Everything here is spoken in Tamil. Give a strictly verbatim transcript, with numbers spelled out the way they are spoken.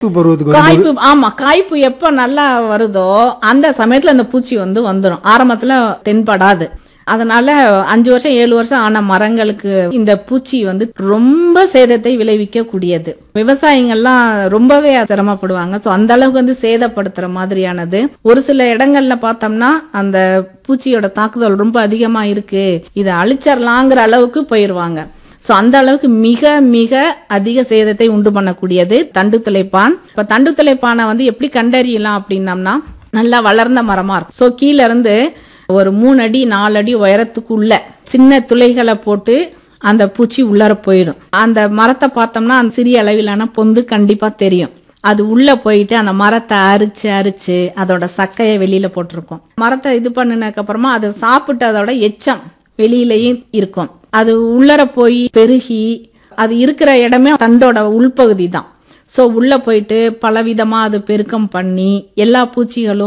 பருவத்துக்கு காய்ப்பு ஆமா காய்ப்பு எப்ப நல்லா வருதோ அந்த சமயத்துல அந்த பூச்சி வந்து வந்துரும். ஆரம்பத்துல தென்படாது. அதனால அஞ்சு வருஷம் ஏழு வருஷம் ஆன மரங்களுக்கு இந்த பூச்சி வந்து ரொம்ப சேதத்தை விளைவிக்க கூடியது. விவசாயிகள்லாம் ரொம்பவே சிரமப்படுவாங்க. சோ அந்த அளவுக்கு வந்து சேதப்படுத்துற மாதிரியானது. ஒரு சில இடங்கள்ல பார்த்தோம்னா அந்த பூச்சியோட தாக்குதல் ரொம்ப அதிகமா இருக்கு, இதை அழிச்சிடலாங்கிற அளவுக்கு போயிருவாங்க. சோ அந்த அளவுக்கு மிக மிக அதிக சேதத்தை உண்டு பண்ணக்கூடியது தண்டு துளைப்பான். இப்ப தண்டு துளைப்பானை வந்து எப்படி கண்டறியலாம் அப்படின்னம்னா, நல்லா வளர்ந்த மரமா இருக்கும். சோ கீழ இருந்து ஒரு மூணு அடி நாலு அடி உயரத்துக்குள்ள சின்ன துளைகளை போட்டு அந்த பூச்சி உள்ளர போயிடும். அந்த மரத்தை பார்த்தோம்னா அந்த சிறிய அளவிலான பொந்து கண்டிப்பா தெரியும். அது உள்ள போயிட்டு அந்த மரத்தை அரிச்சு அரிச்சு அதோட சக்கையை வெளியில போட்டிருக்கும். மரத்தை இது பண்ணினதுக்கு அப்புறமா அது சாப்பிட்டு அதோட எச்சம் வெளியிலயும் இருக்கும். அது உள்ளர போய் பெருகி அது இருக்கிற இடமே தண்டோட உள்பகுதி தான். சோ உள்ள போயிட்டு பலவிதமா அது பெருக்கம் பண்ணி எல்லா பூச்சிகளும்